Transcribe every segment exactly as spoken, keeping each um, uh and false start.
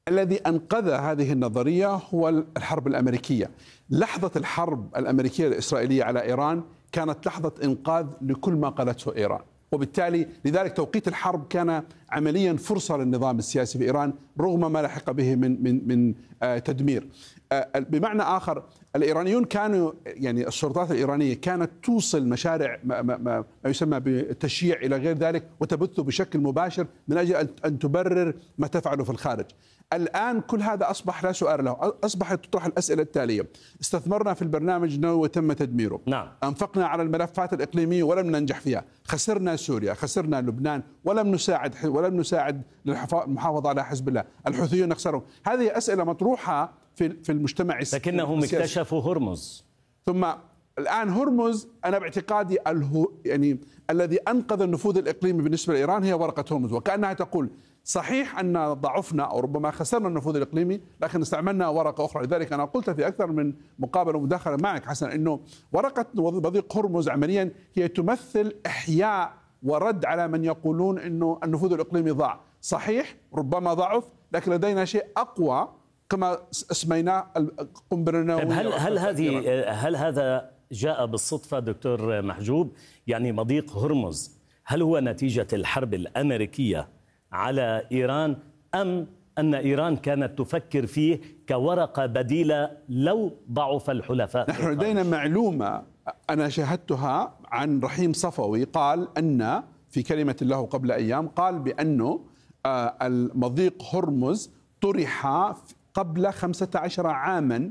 الذي أنقذ هذه النظرية هو الحرب الأمريكية. لحظة الحرب الأمريكية الإسرائيلية على إيران كانت لحظة إنقاذ لكل ما قالته إيران، وبالتالي لذلك توقيت الحرب كان عمليا فرصة للنظام السياسي في إيران رغم ما لحق به من من من تدمير. بمعنى آخر، الإيرانيون كانوا يعني السلطات الإيرانية كانت توصل مشاريع ما, ما, ما يسمى بالتشييع إلى غير ذلك وتبثه بشكل مباشر من أجل أن تبرر ما تفعله في الخارج. الآن كل هذا أصبح لا سؤال له، أصبحت تطرح الأسئلة التالية: استثمرنا في البرنامج النووي وتم تدميره، نعم. أنفقنا على الملفات الإقليمية ولم ننجح فيها، خسرنا سوريا، خسرنا لبنان، ولم نساعد ولم نساعد للمحافظة على حزب الله، الحوثيون نخسرهم. هذه أسئلة مطروحة في في المجتمع السياسي. لكنهم اكتشفوا هرمز. ثم الآن هرمز، أنا باعتقادي الهو يعني الذي أنقذ النفوذ الإقليمي بالنسبة لإيران هي ورقة هرمز، وكأنها تقول صحيح أن ضعفنا أو ربما خسرنا النفوذ الإقليمي لكن استعملنا ورقة أخرى. لذلك أنا قلت في أكثر من مقابلة ومداخلة معك حسن أنه ورقة مضيق هرمز عمليا هي تمثل إحياء ورد على من يقولون أنه النفوذ الإقليمي ضاع. صحيح ربما ضعف، لكن لدينا شيء أقوى كما اسميناه القنبلة النووية. هل هل هذه هل هذا جاء بالصدفة دكتور محجوب؟ يعني مضيق هرمز هل هو نتيجة الحرب الأمريكية على إيران، أم أن إيران كانت تفكر فيه كورقة بديلة لو ضعف الحلفاء؟ نحن لدينا معلومة أنا شاهدتها عن رحيم صفوي، قال أن في كلمة له قبل أيام قال بأنه المضيق هرمز طرح قبل خمسة عشر عاما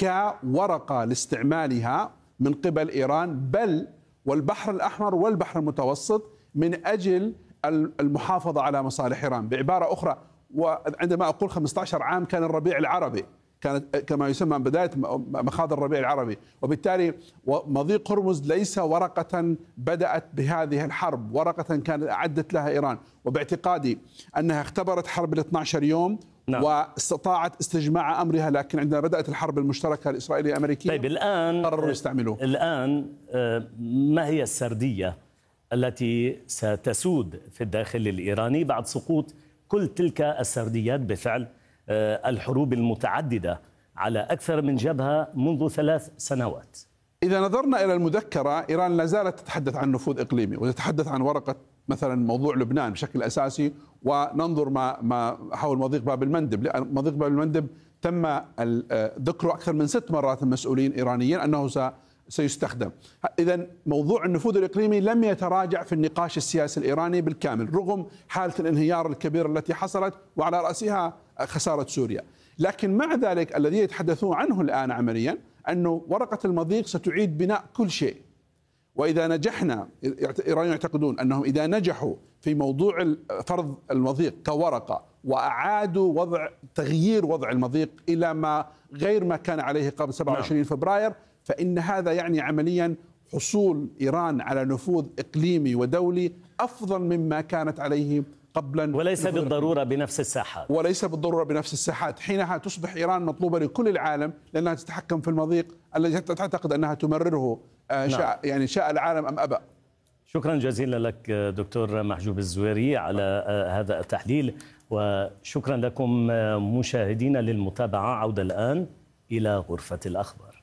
كورقة لاستعمالها من قبل إيران، بل والبحر الأحمر والبحر المتوسط من أجل المحافظة على مصالح إيران. بعبارة أخرى، وعندما أقول خمسة عشر عام كان الربيع العربي، كانت كما يسمى بداية مخاض الربيع العربي، وبالتالي مضيق هرمز ليس ورقة بدأت بهذه الحرب، ورقة كانت أعدت لها إيران، وباعتقادي أنها اختبرت حرب ال اثني عشر يوم. نعم. واستطاعت استجماع أمرها، لكن عندما بدأت الحرب المشتركة الإسرائيلية الأمريكية طيب الآن قرروا يستعملوه. الآن ما هي السردية التي ستسود في الداخل الإيراني بعد سقوط كل تلك السرديات بفعل الحروب المتعددة على أكثر من جبهة منذ ثلاث سنوات؟ إذا نظرنا إلى المذكرة، إيران لا زالت تتحدث عن نفوذ إقليمي وتتحدث عن ورقة مثلا موضوع لبنان بشكل أساسي، وننظر ما ما حول مضيق باب المندب. مضيق باب المندب تم ذكره أكثر من ست مرات من مسؤولين إيرانيين أنه سيستخدم. إذا موضوع النفوذ الإقليمي لم يتراجع في النقاش السياسي الإيراني بالكامل رغم حالة الانهيار الكبيرة التي حصلت وعلى رأسها خسارة سوريا. لكن مع ذلك الذي يتحدثون عنه الآن عمليا أنه ورقة المضيق ستعيد بناء كل شيء. وإذا نجحنا، الإيرانيون يعتقدون أنهم إذا نجحوا في موضوع فرض المضيق كورقة وأعادوا وضع تغيير وضع المضيق إلى ما غير ما كان عليه قبل سبعة وعشرين فبراير، فإن هذا يعني عمليا حصول إيران على نفوذ إقليمي ودولي أفضل مما كانت عليه قبلا، وليس بالضرورة بنفس الساحات وليس بالضرورة بنفس الساحات. حينها تصبح إيران مطلوبة لكل العالم لأنها تتحكم في المضيق الذي تعتقد أنها تمرره شاء نعم. يعني شاء العالم أم أبى. شكرا جزيلا لك دكتور محجوب الزويري على هذا التحليل، وشكرا لكم مشاهدينا للمتابعة. عودة الآن إلى غرفة الأخبار.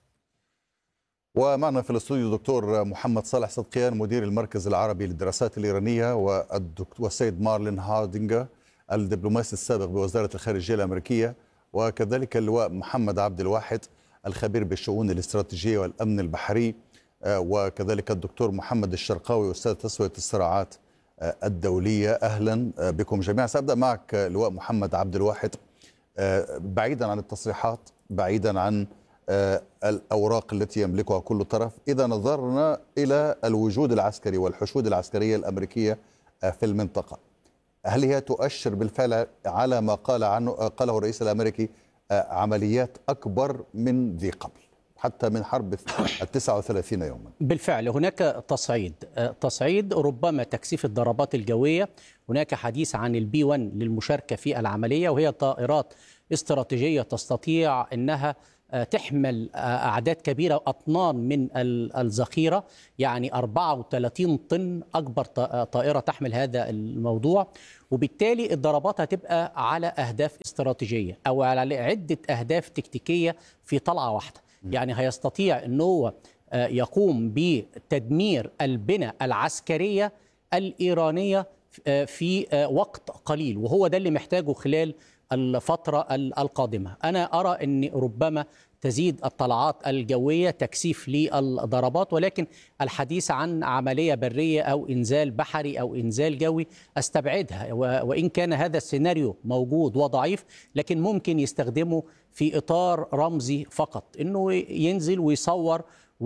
ومعنا في الاستوديو دكتور محمد صالح صدقيان مدير المركز العربي للدراسات الإيرانية، والسيد مارلين هاردينغر الدبلوماسي السابق بوزارة الخارجية الأمريكية، وكذلك اللواء محمد عبد الواحد الخبير بالشؤون الاستراتيجية والأمن البحري، وكذلك الدكتور محمد الشرقاوي أستاذ تسوية الصراعات الدولية. أهلا بكم جميعا. سأبدأ معك لواء محمد عبد الواحد. بعيدا عن التصريحات، بعيدا عن الأوراق التي يملكها كل طرف، إذا نظرنا إلى الوجود العسكري والحشود العسكرية الأمريكية في المنطقة، هل هي تؤشر بالفعل على ما قال عنه قاله الرئيس الأمريكي عمليات أكبر من ذي قبل حتى من حرب التسعة وثلاثين يوما؟ بالفعل هناك تصعيد تصعيد ربما تكثيف الضربات الجوية. هناك حديث عن البي واحد للمشاركة في العملية، وهي طائرات استراتيجية تستطيع أنها تحمل أعداد كبيرة أطنان من الذخيرة، يعني أربعة وثلاثين طن، أكبر طائرة تحمل هذا الموضوع. وبالتالي الضربات هتبقى على أهداف استراتيجية أو على عدة أهداف تكتيكية في طلعة واحدة. يعني هيستطيع أنه هو يقوم بتدمير البنى العسكرية الإيرانية في وقت قليل، وهو ده اللي محتاجه خلال الفترة القادمة. أنا أرى أن ربما تزيد الطلعات الجوية تكثيف للضربات، ولكن الحديث عن عملية برية أو إنزال بحري أو إنزال جوي أستبعدها، وإن كان هذا السيناريو موجود وضعيف لكن ممكن يستخدمه في إطار رمزي فقط، أنه ينزل ويصور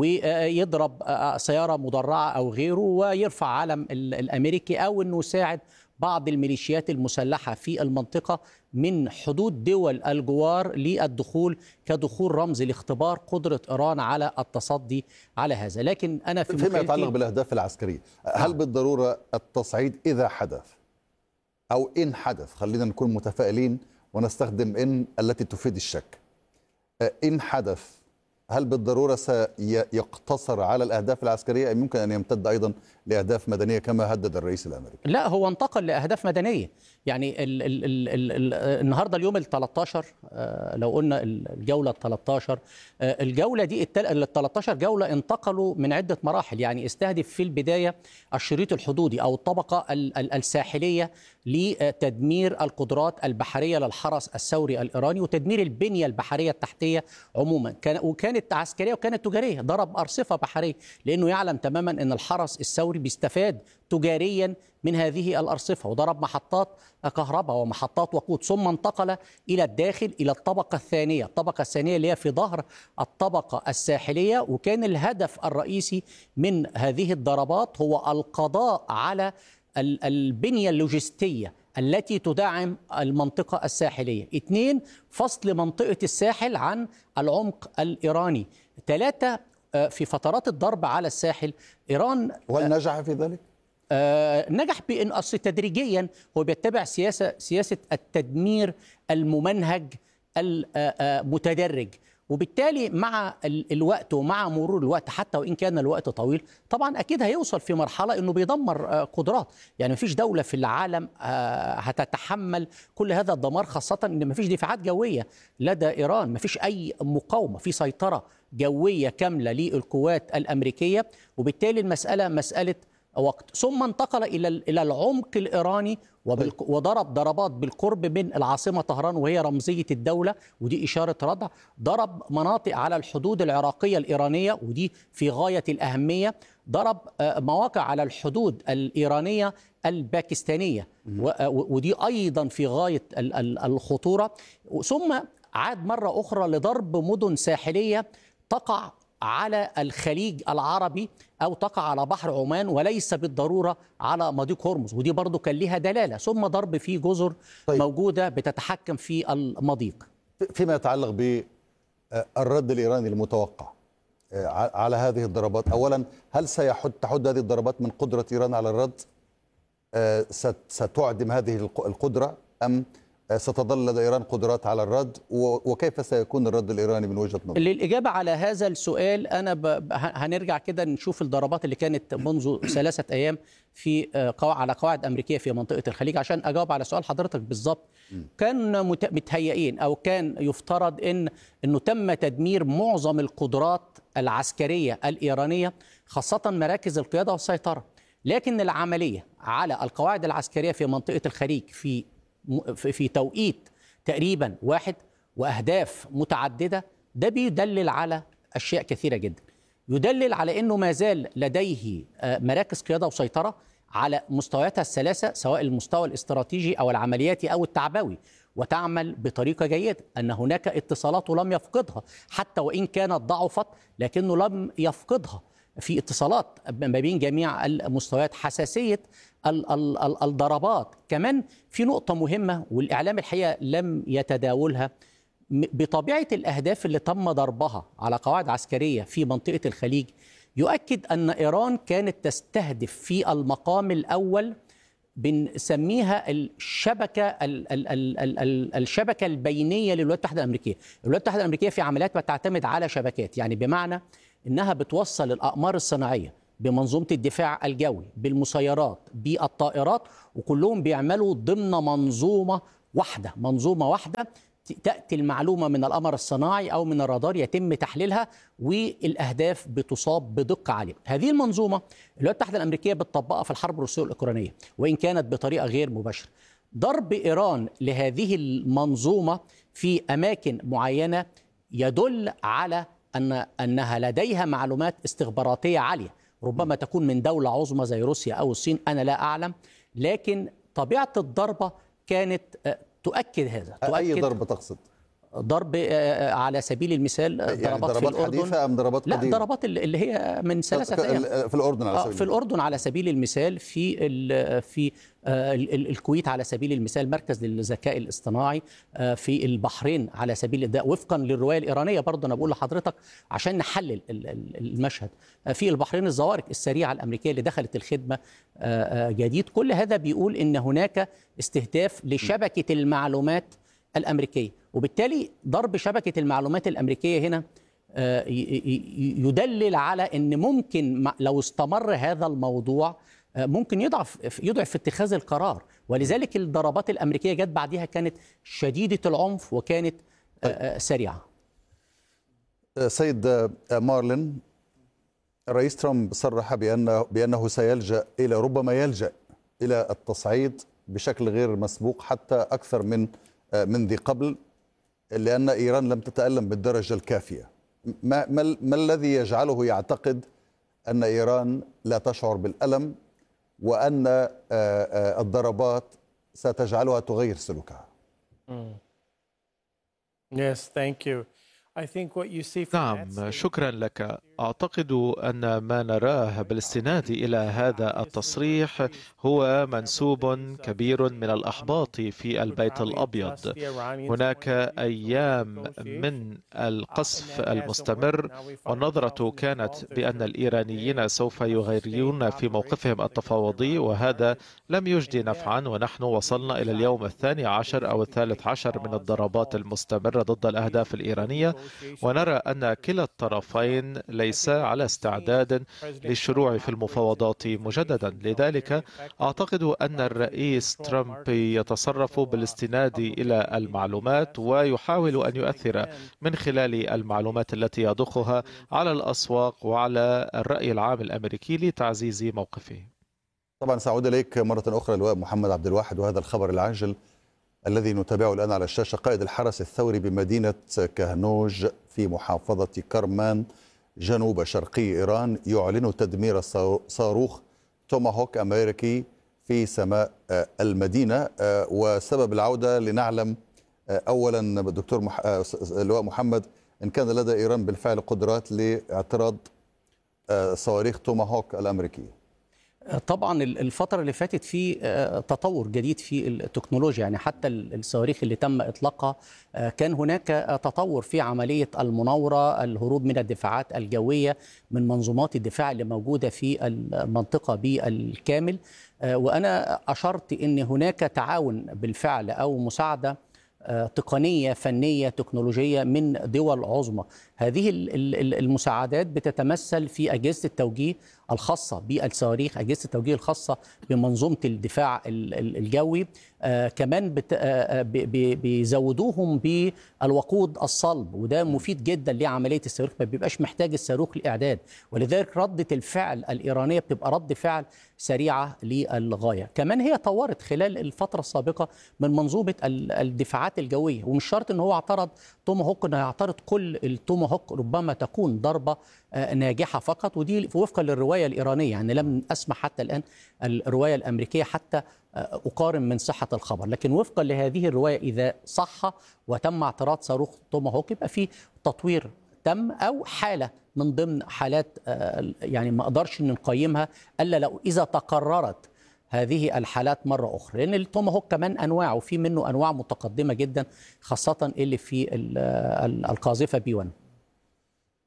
ويضرب سيارة مدرعة أو غيره ويرفع علم الأمريكي، أو أنه يساعد بعض الميليشيات المسلحة في المنطقة من حدود دول الجوار للدخول كدخول رمزي لاختبار قدرة إيران على التصدي على هذا. لكن أنا في فيما يتعلق بالأهداف العسكرية، هل بالضرورة التصعيد إذا حدث أو إن حدث، خلينا نكون متفائلين ونستخدم إن التي تفيد الشك، إن حدث هل بالضرورة سيقتصر على الأهداف العسكرية أم يمكن أن يمتد أيضا لأهداف مدنية كما هدد الرئيس الأمريكي؟ لا، هو انتقل لأهداف مدنية. يعني ال ال ال ال ال النهاردة اليوم ال ثلاثة عشر، لو قلنا الجولة ال ثلاثة عشر، الجولة دي ال ثلاثة عشر جولة انتقلوا من عدة مراحل. يعني استهدف في البداية الشريط الحدودي أو الطبقة الساحلية لتدمير القدرات البحرية للحرس الثوري الإيراني وتدمير البنية البحرية التحتية عموما، كان وكانت عسكرية وكانت تجارية. ضرب أرصفة بحرية لأنه يعلم تماما أن الحرس الثوري بيستفاد تجاريا من هذه الأرصفة، وضرب محطات كهرباء ومحطات وقود. ثم انتقل إلى الداخل إلى الطبقة الثانية، الطبقة الثانية اللي هي في ظهر الطبقة الساحلية، وكان الهدف الرئيسي من هذه الضربات هو القضاء على البنية اللوجستية التي تدعم المنطقة الساحلية. اثنين، فصل منطقة الساحل عن العمق الإيراني. ثلاثة، في فترات الضرب على الساحل إيران وهل نجح في ذلك؟ آه نجح بأن أصل تدريجيا هو بيتبع سياسة سياسة التدمير الممنهج المتدرج، وبالتالي مع الوقت ومع مرور الوقت حتى وإن كان الوقت طويل طبعا أكيد هيوصل في مرحلة أنه بيدمر قدرات. يعني مفيش دولة في العالم هتتحمل كل هذا الدمار، خاصة أن مفيش دفاعات جوية لدى إيران، مفيش أي مقاومة، في سيطرة جوية كاملة للقوات الأمريكية، وبالتالي المسألة مسألة وقت. ثم انتقل إلى إلى العمق الإيراني وضرب ضربات بالقرب من العاصمة طهران وهي رمزية الدولة، ودي إشارة ردع. ضرب مناطق على الحدود العراقية الإيرانية ودي في غاية الأهمية. ضرب مواقع على الحدود الإيرانية الباكستانية ودي أيضا في غاية الخطورة. ثم عاد مرة أخرى لضرب مدن ساحلية تقع على الخليج العربي أو تقع على بحر عمان وليس بالضرورة على مضيق هرمز، ودي برضو كان لها دلالة. ثم ضرب في جزر طيب. موجودة بتتحكم في المضيق. فيما يتعلق بالرد الإيراني المتوقع على هذه الضربات، أولا هل سيحد تحد هذه الضربات من قدرة إيران على الرد؟ ستعدم هذه القدرة أم ستظل لدى إيران قدرات على الرد؟ وكيف سيكون الرد الإيراني من وجهة نظرك؟ للإجابة على هذا السؤال أنا ب... هنرجع كده نشوف الضربات اللي كانت منذ ثلاثة أيام في قو... على قواعد أمريكية في منطقة الخليج عشان أجاوب على سؤال حضرتك بالضبط. كان مت... متهيئين أو كان يفترض إن إنه تم تدمير معظم القدرات العسكرية الإيرانية خاصة مراكز القيادة والسيطرة، لكن العملية على القواعد العسكرية في منطقة الخليج في في توقيت تقريبا واحد وأهداف متعددة، ده بيدلل على أشياء كثيرة جدا. يدلل على أنه ما زال لديه مراكز قيادة وسيطرة على مستوياتها الثلاثة، سواء المستوى الاستراتيجي أو العملياتي أو التعبوي، وتعمل بطريقة جيدة، أن هناك اتصالات لم يفقدها حتى وإن كانت ضعفت لكنه لم يفقدها في اتصالات ما بين جميع المستويات. حساسية الضربات كمان في نقطة مهمة والإعلام الحقيقة لم يتداولها، بطبيعة الأهداف اللي تم ضربها على قواعد عسكرية في منطقة الخليج يؤكد أن إيران كانت تستهدف في المقام الأول بنسميها الشبكه ال ال ال ال ال الشبكه البينيه للولايات المتحده الامريكيه. الولايات المتحده الامريكيه في عمليات بتعتمد على شبكات، يعني بمعنى انها بتوصل الاقمار الصناعيه بمنظومه الدفاع الجوي بالمسيرات بالطائرات، وكلهم بيعملوا ضمن منظومه واحده منظومه واحده تأتي المعلومة من القمر الصناعي أو من الرادار يتم تحليلها والأهداف بتصاب بدقة عالية. هذه المنظومة الولايات المتحدة الأمريكية بتطبقها في الحرب الروسية الأوكرانية، وإن كانت بطريقة غير مباشرة. ضرب إيران لهذه المنظومة في أماكن معينة يدل على أن أنها لديها معلومات استخباراتية عالية، ربما تكون من دولة عظمى زي روسيا أو الصين، أنا لا أعلم، لكن طبيعة الضربة كانت تؤكد هذا. تؤكد أي ضربة تقصد؟ ضرب على سبيل المثال يعني ضربات, ضربات في الأردن حديثة أم ضربات قديمة؟ لا، ضربات اللي هي من ثلاثة أيام في الأردن على سبيل في الأردن على سبيل المثال، في في الكويت على سبيل المثال، مركز للذكاء الاصطناعي في البحرين على سبيل ده وفقا للرواية الإيرانية. برضه أنا بقول لحضرتك عشان نحلل المشهد، في البحرين الزوارق السريعة الأمريكية اللي دخلت الخدمة جديد. كل هذا بيقول إن هناك استهداف لشبكة المعلومات الأمريكية، وبالتالي ضرب شبكة المعلومات الأمريكية هنا يدلل على أن ممكن لو استمر هذا الموضوع ممكن يضعف يضعف في اتخاذ القرار، ولذلك الضربات الأمريكية جت بعدها كانت شديدة العنف وكانت سريعة. سيد مارلين، الرئيس ترامب صرح بأنه, بأنه سيلجأ إلى ربما يلجأ إلى التصعيد بشكل غير مسبوق حتى أكثر من من ذي قبل، لأن إيران لم تتألم بالدرجة الكافية. ما, ما, ما الذي يجعله يعتقد أن إيران لا تشعر بالألم وأن الضربات ستجعلها تغير سلوكها؟ Yes, thank you. نعم، شكرا لك. أعتقد أن ما نراه بالاستناد إلى هذا التصريح هو منسوب كبير من الأحباط في البيت الأبيض. هناك أيام من القصف المستمر، والنظرة كانت بأن الإيرانيين سوف يغيرون في موقفهم التفاوضي، وهذا لم يجد نفعا، ونحن وصلنا إلى اليوم الثاني عشر أو الثالث عشر من الضربات المستمرة ضد الأهداف الإيرانية، ونرى أن كلا الطرفين ليس على استعداد للشروع في المفاوضات مجددا. لذلك أعتقد أن الرئيس ترامب يتصرف بالاستناد إلى المعلومات ويحاول أن يؤثر من خلال المعلومات التي يضخها على الأسواق وعلى الرأي العام الأمريكي لتعزيز موقفه. طبعا سأعود إليك مرة أخرى اللواء محمد عبد الواحد، وهذا الخبر العاجل الذي نتابعه الآن على الشاشة. قائد الحرس الثوري بمدينة كهنوج في محافظة كرمان جنوب شرقي إيران يعلن تدمير صاروخ توماهوك أمريكي في سماء المدينة. وسبب العودة لنعلم أولا دكتور مح... اللواء محمد إن كان لدى إيران بالفعل قدرات لاعتراض صواريخ توماهوك الأمريكية. طبعا الفترة اللي فاتت في تطور جديد في التكنولوجيا، يعني حتى الصواريخ اللي تم إطلاقها كان هناك تطور في عملية المناورة، الهروب من الدفاعات الجوية من منظومات الدفاع اللي موجودة في المنطقة بالكامل. وأنا أشرت أن هناك تعاون بالفعل أو مساعدة تقنية فنية تكنولوجية من دول عظمى. هذه المساعدات بتتمثل في أجهزة التوجيه الخاصة بالصواريخ، أجهزة التوجيه الخاصة بمنظومة الدفاع الجوي، آه كمان بت... آه بيزودوهم بالوقود الصلب، وده مفيد جدا لعملية الصاروخ، ما بيبقاش محتاج الصاروخ للإعداد، ولذلك ردة الفعل الإيرانية بتبقى رد فعل سريعة للغاية. كمان هي طورت خلال الفترة السابقة من منظومة الدفاعات الجوية، ومش شرط ان هو اعترض توماهوك انه يعترض كل التوماهوك، ربما تكون ضربة ناجحة فقط، ودي وفقا للرواية الإيرانية، يعني لم أسمع حتى الآن الرواية الأمريكية حتى أقارن من صحة الخبر، لكن وفقا لهذه الرواية إذا صح وتم اعتراض صاروخ توماهوك يبقى في تطوير تم أو حالة من ضمن حالات يعني ما أقدرش نقيمها إلا لو إذا تكررت هذه الحالات مرة أخرى، لأن التوماهوك كمان أنواع، وفي منه أنواع متقدمة جدا خاصة اللي في القاذفة بي واحد.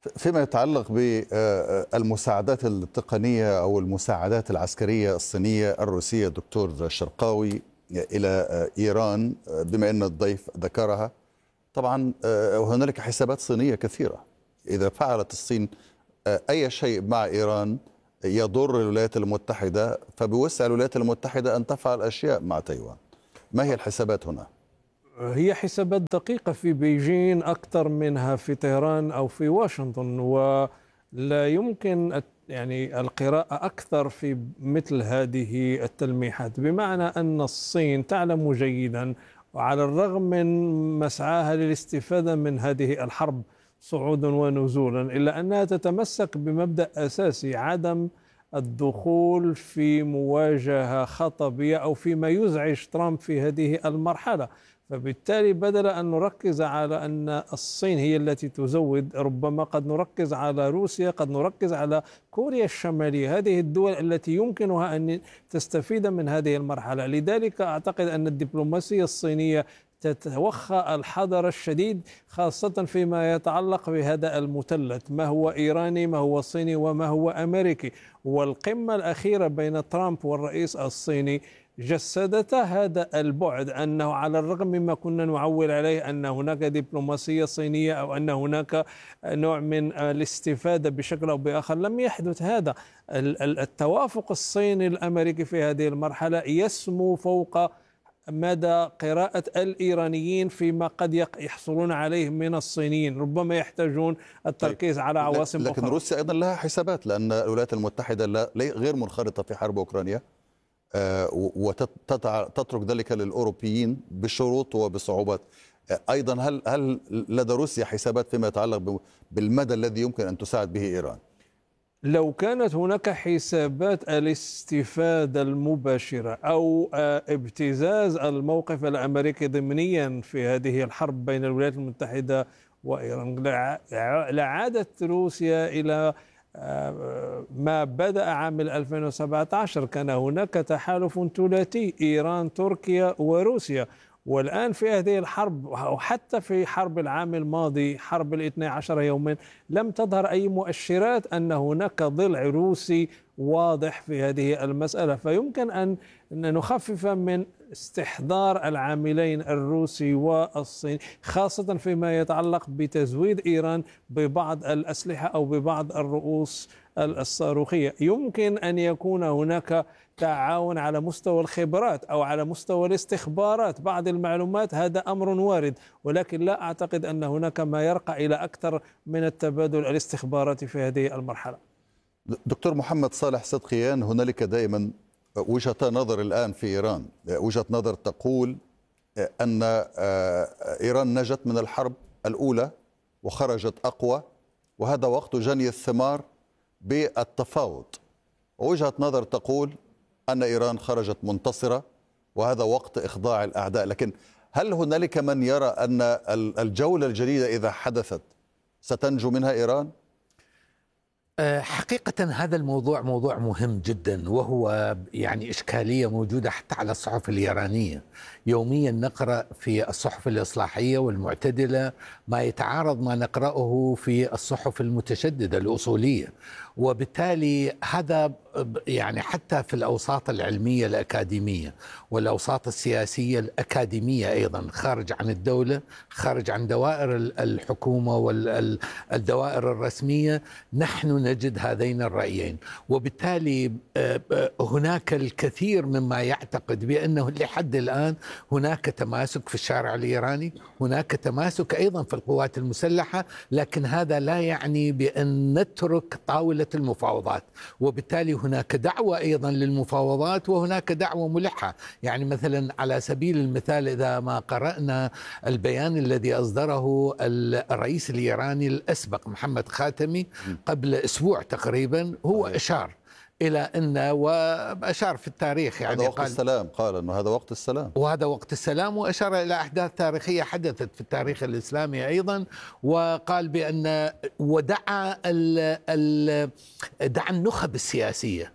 فيما يتعلق بالمساعدات التقنية أو المساعدات العسكرية الصينية الروسية دكتور شرقاوي إلى إيران، بما أن الضيف ذكرها، طبعا هنالك حسابات صينية كثيرة. إذا فعلت الصين أي شيء مع إيران يضر الولايات المتحدة، فبوسع الولايات المتحدة أن تفعل أشياء مع تايوان. ما هي الحسابات هنا؟ هي حسابات دقيقة في بيجين أكثر منها في طهران أو في واشنطن، ولا يمكن يعني القراءة أكثر في مثل هذه التلميحات، بمعنى أن الصين تعلم جيدا، وعلى الرغم من مسعاها للاستفادة من هذه الحرب صعودا ونزولا، إلا أنها تتمسك بمبدأ أساسي: عدم الدخول في مواجهة خطبية أو فيما يزعج ترامب في هذه المرحلة. فبالتالي بدل أن نركز على أن الصين هي التي تزود، ربما قد نركز على روسيا، قد نركز على كوريا الشمالية، هذه الدول التي يمكنها أن تستفيد من هذه المرحلة. لذلك أعتقد أن الدبلوماسية الصينية تتوخى الحذر الشديد، خاصة فيما يتعلق بهذا المثلث: ما هو إيراني، ما هو صيني، وما هو أمريكي. والقمة الأخيرة بين ترامب والرئيس الصيني جسدت هذا البعد، أنه على الرغم مما كنا نعول عليه أن هناك دبلوماسية صينية أو أن هناك نوع من الاستفادة بشكل أو بآخر، لم يحدث هذا. التوافق الصيني الأمريكي في هذه المرحلة يسمو فوق مدى قراءة الإيرانيين فيما قد يحصلون عليه من الصينيين. ربما يحتاجون التركيز على عواصم لكن أخرى. روسيا أيضا لها حسابات، لأن الولايات المتحدة لا غير منخرطة في حرب أوكرانيا، وتترك ذلك للأوروبيين بشروط وبصعوبات. أيضا هل هل لدى روسيا حسابات فيما يتعلق بالمدى الذي يمكن أن تساعد به إيران؟ لو كانت هناك حسابات الاستفادة المباشرة أو ابتزاز الموقف الأمريكي ضمنيا في هذه الحرب بين الولايات المتحدة وإيران، لعادت روسيا إلى ما بدأ عام ألفين وسبعة عشر. كان هناك تحالف ثلاثي: إيران، تركيا، وروسيا. والآن في هذه الحرب، وحتى في حرب العام الماضي، حرب الاثني عشر يوما، لم تظهر أي مؤشرات أن هناك ضلع روسي واضح في هذه المسألة. فيمكن أن نخفف من استحضار العاملين الروسي والصيني، خاصة فيما يتعلق بتزويد إيران ببعض الأسلحة أو ببعض الرؤوس الصاروخية. يمكن أن يكون هناك تعاون على مستوى الخبرات أو على مستوى الاستخبارات، بعض المعلومات، هذا أمر وارد، ولكن لا أعتقد أن هناك ما يرقى إلى أكثر من التبادل الاستخباراتي في هذه المرحلة. دكتور محمد صالح صدقيان، هنالك دائما وجهة نظر الآن في إيران، وجهة نظر تقول أن إيران نجت من الحرب الأولى وخرجت أقوى، وهذا وقت جني الثمار بالتفاوض، ووجهة نظر تقول أن إيران خرجت منتصرة وهذا وقت إخضاع الأعداء. لكن هل هنالك من يرى أن الجولة الجديدة إذا حدثت ستنجو منها إيران؟ حقيقة هذا الموضوع موضوع مهم جدا، وهو يعني إشكالية موجودة حتى على الصحف الإيرانية. يوميا نقرأ في الصحف الإصلاحية والمعتدلة ما يتعارض ما نقرأه في الصحف المتشددة الأصولية، وبالتالي هذا يعني حتى في الأوساط العلمية الأكاديمية والأوساط السياسية الأكاديمية أيضا، خارج عن الدولة، خارج عن دوائر الحكومة والدوائر الرسمية، نحن نجد هذين الرأيين. وبالتالي هناك الكثير مما يعتقد بأنه لحد الآن هناك تماسك في الشارع الإيراني، هناك تماسك أيضا في القوات المسلحة، لكن هذا لا يعني بأن نترك طاولة المفاوضات. وبالتالي هناك دعوة أيضا للمفاوضات وهناك دعوة ملحة. يعني مثلا على سبيل المثال، إذا ما قرأنا البيان الذي أصدره الرئيس الإيراني الأسبق محمد خاتمي قبل أسبوع تقريبا، هو أشار إلى أن، وأشار في التاريخ، يعني هذا وقت قال السلام، قال أنه هذا وقت السلام، وهذا وقت السلام، وأشار إلى أحداث تاريخية حدثت في التاريخ الإسلامي أيضا، وقال بأن ودعا ال ال دعا النخب السياسية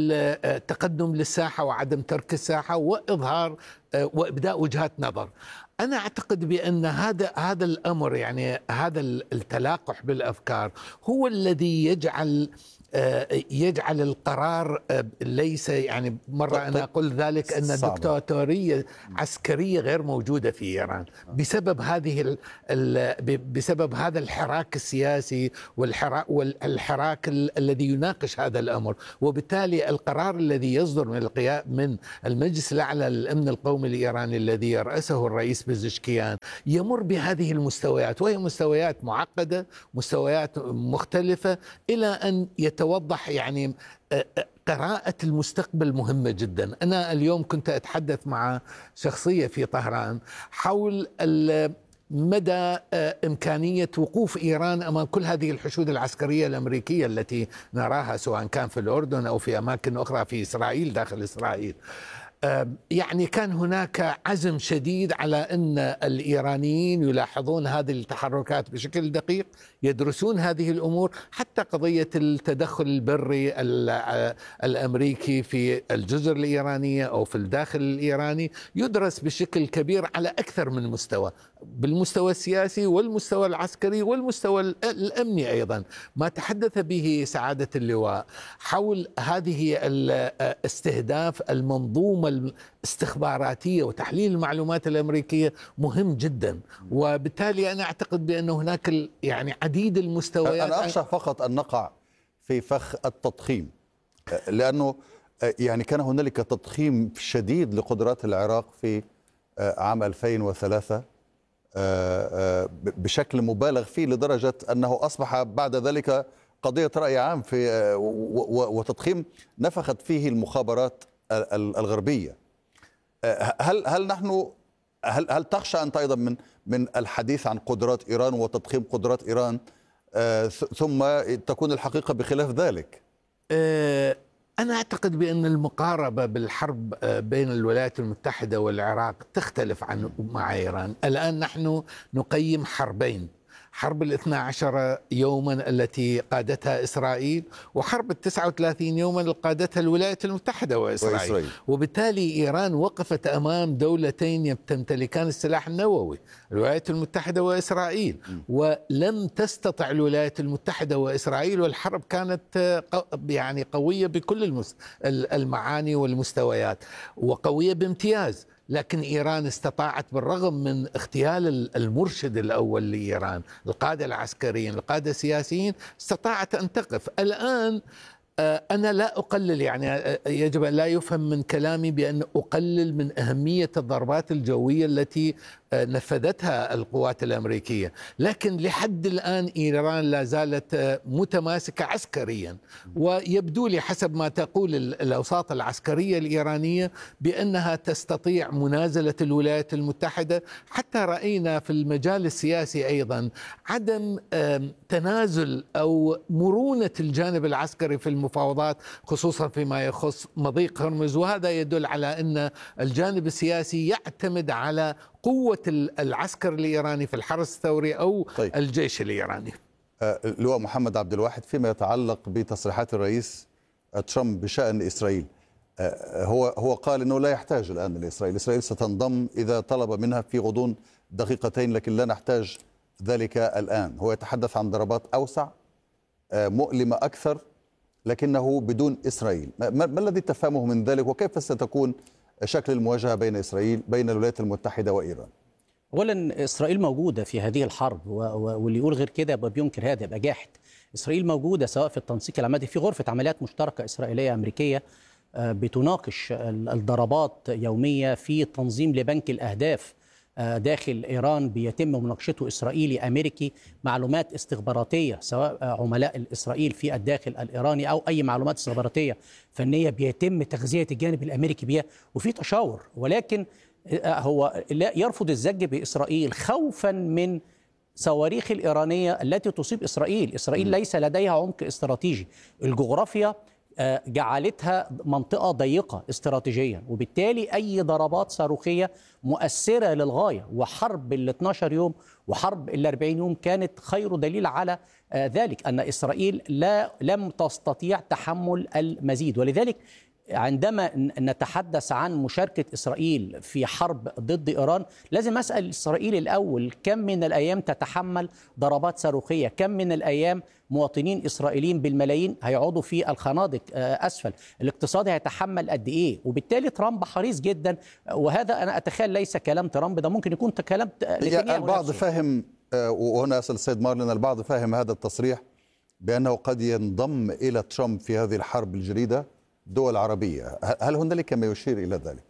للتقدم للساحة وعدم ترك الساحة وإظهار وإبداء وجهات نظر. أنا أعتقد بأن هذا هذا الأمر، يعني هذا التلاقح بالأفكار هو الذي يجعل يجعل القرار ليس، يعني مرة أنا أقول ذلك أن الدكتاتورية عسكرية غير موجودة في إيران بسبب هذه بسبب هذا الحراك السياسي والحراك والحراك الذي يناقش هذا الأمر. وبالتالي القرار الذي يصدر من القيام من المجلس الأعلى للأمن القومي الإيراني الذي يرأسه الرئيس بزشكيان يمر بهذه المستويات، وهي مستويات معقدة، مستويات مختلفة، إلى أن يتوضح يعني قراءة المستقبل مهمة جدا. أنا اليوم كنت أتحدث مع شخصية في طهران حول مدى إمكانية وقوف إيران أمام كل هذه الحشود العسكرية الأمريكية التي نراها سواء كان في الأردن أو في أماكن أخرى في إسرائيل داخل إسرائيل. يعني كان هناك عزم شديد على أن الإيرانيين يلاحظون هذه التحركات بشكل دقيق، يدرسون هذه الأمور، حتى قضية التدخل البري الأمريكي في الجزر الإيرانية أو في الداخل الإيراني يدرس بشكل كبير على أكثر من مستوى، بالمستوى السياسي والمستوى العسكري والمستوى الأمني أيضا. ما تحدث به سعادة اللواء حول هذه الاستهداف المنظومة الاستخباراتية وتحليل المعلومات الأمريكية مهم جدا، وبالتالي أنا أعتقد بأن هناك يعني عديد المستويات. أنا أخشى فقط أن نقع في فخ التضخيم، لأنه يعني كان هنالك تضخيم شديد لقدرات العراق في عام ألفين وثلاثة بشكل مبالغ فيه، لدرجة أنه أصبح بعد ذلك قضية رأي عام في وتضخيم نفخت فيه المخابرات الغربية. هل هل نحن هل هل تخشى أنت أيضا من من الحديث عن قدرات إيران وتضخيم قدرات إيران ثم تكون الحقيقة بخلاف ذلك؟ أنا أعتقد بأن المقاربة بالحرب بين الولايات المتحدة والعراق تختلف عن مع إيران. الآن نحن نقيم حربين، حرب الاثنى عشر يوما التي قادتها إسرائيل، وحرب التسعة وثلاثين يوما اللي قادتها الولايات المتحدة وإسرائيل. وإسرائيل. وبالتالي إيران وقفت أمام دولتين تمتلكان السلاح النووي، الولايات المتحدة وإسرائيل، ولم تستطع الولايات المتحدة وإسرائيل، والحرب كانت يعني قوية بكل المعاني والمستويات وقوية بامتياز. لكن إيران استطاعت بالرغم من اغتيال المرشد الأول لإيران، القادة العسكريين القادة السياسيين، استطاعت أن تقف. الآن أنا لا أقلل، يعني يجب أن لا يفهم من كلامي بأن أقلل من أهمية الضربات الجوية التي نفذتها القوات الأمريكية، لكن لحد الآن إيران لا زالت متماسكة عسكريا، ويبدو لي حسب ما تقول الأوساط العسكرية الإيرانية بأنها تستطيع منازلة الولايات المتحدة. حتى رأينا في المجال السياسي أيضا عدم تنازل أو مرونة الجانب العسكري في المفاوضات، خصوصا فيما يخص مضيق هرمز، وهذا يدل على أن الجانب السياسي يعتمد على قوة العسكر الإيراني في الحرس الثوري أو طيب. الجيش الإيراني. لواء محمد عبد الواحد، فيما يتعلق بتصريحات الرئيس ترامب بشأن إسرائيل، هو هو قال أنه لا يحتاج الآن لإسرائيل، إسرائيل ستنضم إذا طلب منها في غضون دقيقتين، لكن لا نحتاج ذلك الآن. هو يتحدث عن ضربات أوسع مؤلمة أكثر لكنه بدون إسرائيل. ما, ما الذي تفهمه من ذلك، وكيف ستكون شكل المواجهة بين إسرائيل بين الولايات المتحدة وإيران؟ أولا إسرائيل موجودة في هذه الحرب، واللي يقول غير كده يبقى بينكر هذا، يبقى جاحد. إسرائيل موجودة سواء في التنسيق العملي في غرفة عمليات مشتركة إسرائيلية أمريكية بتناقش الضربات يومية في تنظيم لبنك الأهداف داخل إيران بيتم مناقشته إسرائيلي أمريكي، معلومات استخباراتية سواء عملاء إسرائيل في الداخل الإيراني أو أي معلومات استخباراتية فنية بيتم تغذية الجانب الأمريكي بها، وفي تشاور. ولكن هو لا يرفض الزج بإسرائيل خوفا من صواريخ الإيرانية التي تصيب إسرائيل. إسرائيل ليس لديها عمق استراتيجي، الجغرافيا جعلتها منطقة ضيقة استراتيجيا، وبالتالي أي ضربات صاروخية مؤثرة للغاية. وحرب ال اثني عشر يوم وحرب ال أربعين يوم كانت خير دليل على ذلك، أن إسرائيل لا لم تستطيع تحمل المزيد. ولذلك عندما نتحدث عن مشاركة إسرائيل في حرب ضد إيران لازم أسأل إسرائيل الأول كم من الأيام تتحمل ضربات صاروخية، كم من الأيام مواطنين إسرائيليين بالملايين هيقعدوا في الخنادق أسفل، الاقتصاد هيتحمل قد إيه. وبالتالي ترامب حريص جدا، وهذا أنا أتخيل ليس كلام ترامب، ده ممكن يكون كلام نتنياهو. البعض نفسه. فاهم، وهنا أسأل السيد مارلين، البعض فاهم هذا التصريح بأنه قد ينضم إلى ترامب في هذه الحرب الجديدة دول عربية، هل هنالك ما يشير إلى ذلك؟